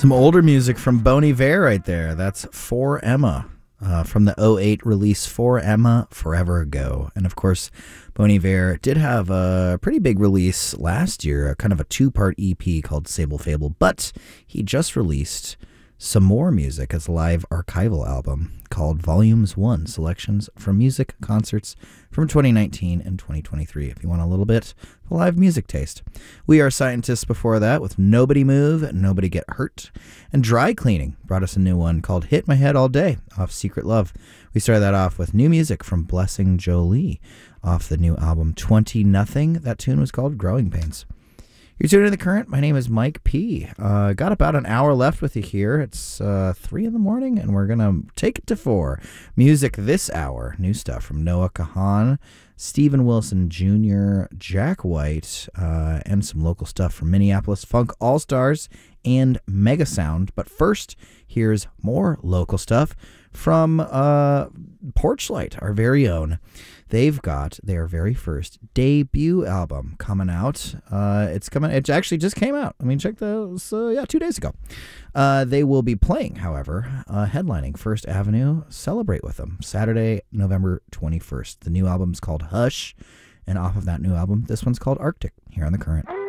Some older music from Bon Iver right there. That's For Emma from the '08 release For Emma Forever Ago. And of course, Bon Iver did have a pretty big release last year, a kind of a two-part EP called Sable Fable, but he just released some more music as a live archival album called Volumes 1, Selections from Music Concerts from 2019 and 2023, if you want a little bit of a live music taste. We Are Scientists before that with Nobody Move, Nobody Get Hurt, and Dry Cleaning brought us a new one called Hit My Head All Day off Secret Love. We started that off with new music from Blessing Jolie off the new album 20 Nothing. That tune was called Growing Pains. You're tuning in to The Current. My name is Mike P. Got about an hour left with you here. It's 3 in the morning, and we're going to take it to 4. Music this hour. New stuff from Noah Kahan, Steven Wilson Jr., Jack White, and some local stuff from Minneapolis Funk All-Stars and Mega Sound. But first, here's more local stuff from Porchlight, our very own. They've got their very first debut album coming out. It actually just came out. I mean, check those. 2 days ago. They will be playing, however, headlining First Avenue. Celebrate with them Saturday, November 21st. The new album's called Hush, and off of that new album, this one's called Arctic. Here on The Current.